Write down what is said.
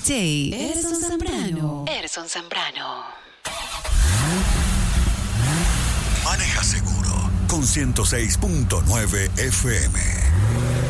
DJ Erson Zambrano. Maneja seguro con 106.9 FM.